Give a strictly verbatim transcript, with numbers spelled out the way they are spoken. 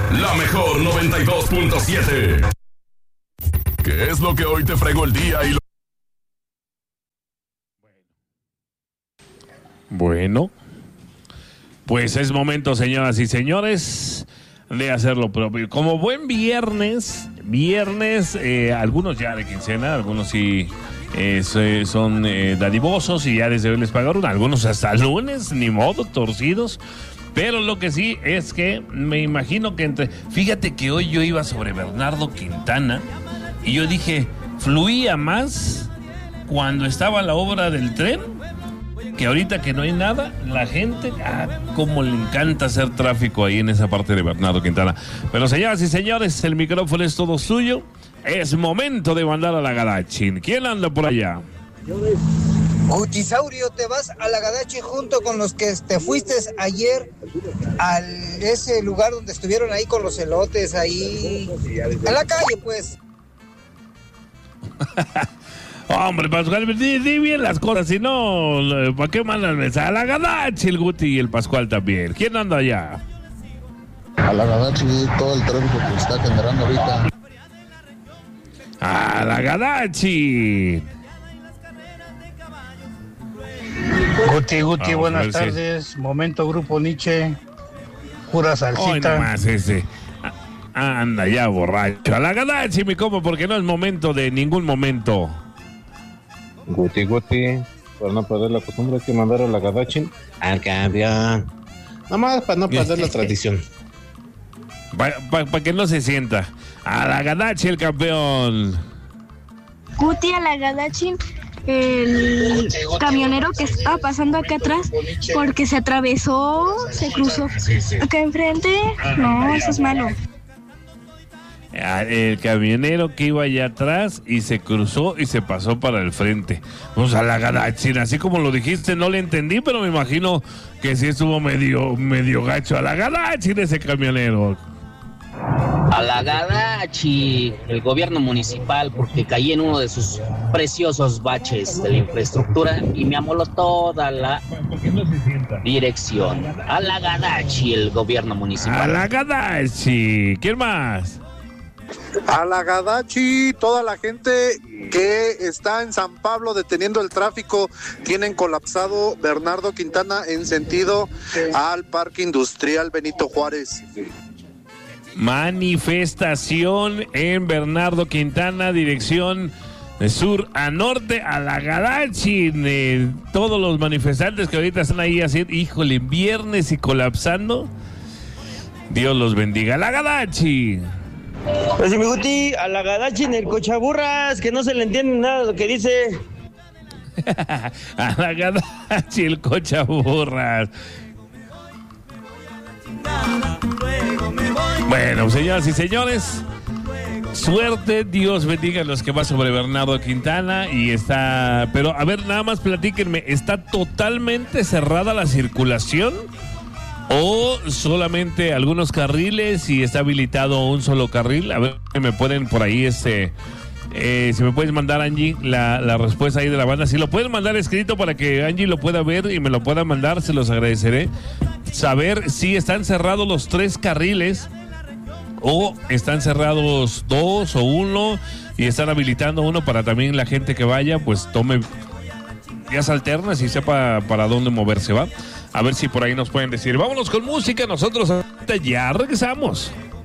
La mejor noventa y dos punto siete. ¿Qué es lo que hoy te fregó el día y lo... Bueno, pues es momento, señoras y señores, de hacer lo propio. Como buen viernes, viernes, eh, algunos ya de quincena, algunos sí eh, son eh, dadivosos y ya desde hoy les pagaron, algunos hasta lunes, ni modo, torcidos. Pero lo que sí es que me imagino que entre... Fíjate que hoy yo iba sobre Bernardo Quintana y yo dije, fluía más cuando estaba la obra del tren, que ahorita que no hay nada, la gente, ah, cómo le encanta hacer tráfico ahí en esa parte de Bernardo Quintana. Pero señoras y señores, el micrófono es todo suyo. Es momento de mandar a la Gadachin. ¿Quién anda por allá? Gutisaurio, te vas a la Gadachi junto con los que te fuiste ayer a ese lugar donde estuvieron ahí con los elotes, ahí a la calle, pues. Hombre, Pascual, di, di bien las cosas, si no, ¿para qué mandan mensaje? A la Gadachi, el Guti y el Pascual también. ¿Quién anda allá? A la Gadachi, todo el tráfico que está generando ahorita. A la Gadachi. Guti, Guti, ah, buenas tardes. Si... Momento Grupo Nietzsche. Pura salsita. Hoy nomás ese. Anda ya borracho. A la Gadachi, mi compa, porque no es momento de ningún momento. Guti, Guti, para no perder la costumbre hay que mandar a la Gadachi al campeón. Nomás para no perder la tradición. Para pa, pa que no se sienta. A la Gadachi, el campeón. Guti, a la Gadachi, el camionero que estaba pasando acá atrás porque se atravesó, se cruzó acá enfrente. No, eso es malo. El camionero que iba allá atrás y se cruzó y se pasó para el frente. Vamos a la Gadachin, así como lo dijiste, no le entendí, pero me imagino que sí estuvo medio, medio gacho. A la Gadachin ese camionero. A la Gadachi, el gobierno municipal, porque caí en uno de sus preciosos baches de la infraestructura y me amoló toda la dirección. A la Gadachi, el gobierno municipal. A la Gadachi, ¿quién más? A la Gadachi, toda la gente que está en San Pablo deteniendo el tráfico, tienen colapsado Bernardo Quintana en sentido al Parque Industrial Benito Juárez. Manifestación en Bernardo Quintana, dirección de sur a norte, a la Gadachi. Eh, todos los manifestantes que ahorita están ahí haciendo, híjole, viernes y colapsando. Dios los bendiga. A la Gadachi. Pues si me guti, a la Gadachi en el cochaburras, que no se le entiende nada de lo que dice. A la Gadachi, el cochaburras. Bueno, señoras y señores, suerte, Dios bendiga a los que van sobre Bernardo Quintana y está... Pero, a ver, nada más platíquenme, ¿está totalmente cerrada la circulación o solamente algunos carriles y está habilitado un solo carril? A ver, me pueden por ahí, este... Eh, si me puedes mandar, Angie, la, la respuesta ahí de la banda. Si lo pueden mandar escrito para que Angie lo pueda ver y me lo pueda mandar, se los agradeceré. Saber si están cerrados los tres carriles o están cerrados dos o uno y están habilitando uno para también la gente que vaya, pues tome vías alternas y sepa para dónde moverse, ¿va? A ver si por ahí nos pueden decir. Vámonos con música, nosotros ya regresamos.